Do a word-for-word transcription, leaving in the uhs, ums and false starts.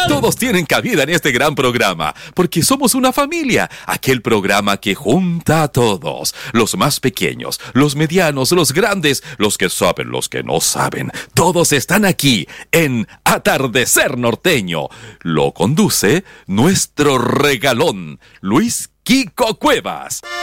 Todos tienen cabida en este gran programa, porque somos una familia, aquel programa que junta a todos, los más pequeños, los medianos, los grandes, los que saben, los que no saben, todos están aquí en Atardecer Norteño. Lo conduce nuestro regalón, Luis Kiko Cuevas.